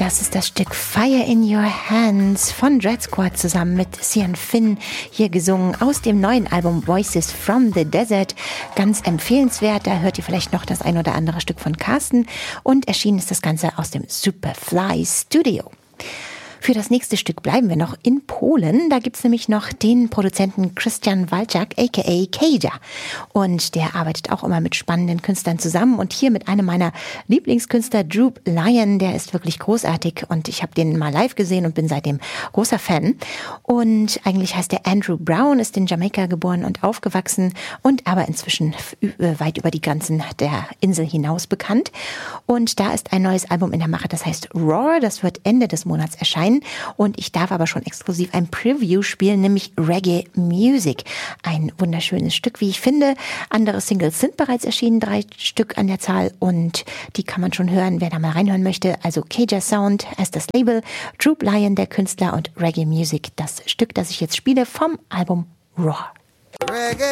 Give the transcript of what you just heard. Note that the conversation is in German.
Das ist das Stück Fire in Your Hands von Dread Squad zusammen mit Sian Finn, hier gesungen aus dem neuen Album Voices from the Desert. Ganz empfehlenswert, da hört ihr vielleicht noch das ein oder andere Stück von Carsten und erschienen ist das Ganze aus dem Superfly Studio. Für das nächste Stück bleiben wir noch in Polen. Da gibt's nämlich noch den Produzenten Christian Walczak, a.k.a. Kaja. Und der arbeitet auch immer mit spannenden Künstlern zusammen. Und hier mit einem meiner Lieblingskünstler, Droop Lion. Der ist wirklich großartig. Und ich habe den mal live gesehen und bin seitdem großer Fan. Und eigentlich heißt er Andrew Brown, ist in Jamaika geboren und aufgewachsen. Und aber inzwischen weit über die Grenzen der Insel hinaus bekannt. Und da ist ein neues Album in der Mache, das heißt Roar. Das wird Ende des Monats erscheinen. Und ich darf aber schon exklusiv ein Preview spielen, nämlich Reggae Music. Ein wunderschönes Stück, wie ich finde. Andere Singles sind bereits erschienen, 3 Stück an der Zahl. Und die kann man schon hören, wer da mal reinhören möchte. Also Kaja Sound heißt das Label, Droop Lion der Künstler und Reggae Music das Stück, das ich jetzt spiele vom Album Roar. Reggae.